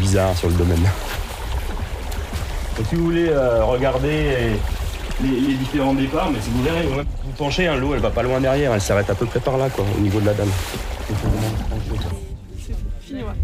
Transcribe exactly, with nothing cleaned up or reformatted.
bizarre sur le domaine. Donc, si vous voulez euh, regarder les, les différents départs, mais si vous verrez, vous vous penchez, hein, l'eau elle va pas loin derrière, elle s'arrête à peu près par là, quoi, au niveau de la dame. C'est fini, ouais.